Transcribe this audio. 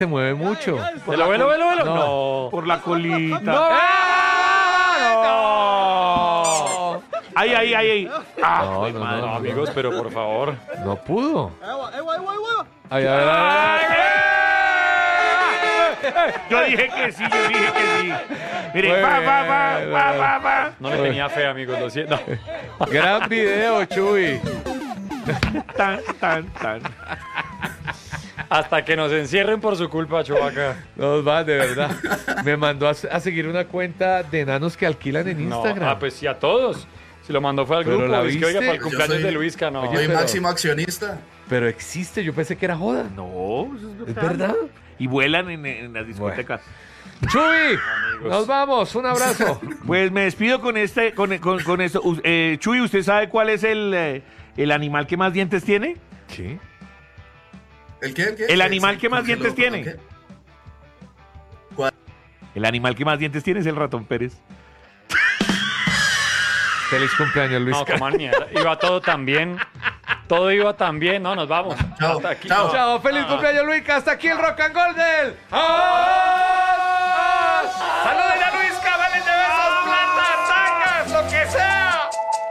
Se mueve mucho. Velo, velo, velo, velo. No. No. Por la colita. No. ¡No! Ahí, ahí, ahí, ahí. Ah, No, no, madre. No, no. amigos, pero por favor. No pudo. Ay, Yo dije que sí, yo dije que sí. Mire, Muy va, va, va, bien, va, va, va. No le tenía fe, amigos, lo siento. Gran video, Chuy. Tan, tan, tan. Hasta que nos encierren por su culpa, Chubaca. Nos va, de verdad. Me mandó a seguir una cuenta de enanos que alquilan en No, Instagram. pues sí, a todos. Si lo mandó fue al Pero grupo. ¿la Es que, oiga, viste? para el cumpleaños soy- de Luisca, no. Oye, Soy pero- máximo accionista. Pero existe, yo pensé que era joda. No, eso ¿Es verdad? Y vuelan en las discotecas. Chuy, nos vamos, un abrazo. Pues me despido con esto. Chuy, ¿usted sabe cuál es el animal que más dientes tiene? ¿Qué? ¿El qué? El animal que más dientes tiene. ¿Qué? El animal que más dientes tiene es el ratón Pérez. Feliz cumpleaños, Luis. No, coman mierda. Iba todo tan bien. Todo iba tan bien. No, nos vamos. Chao, Hasta aquí. chao. Chao, feliz cumpleaños, Luis. Hasta aquí el Rock and Gold del... ¡Ah!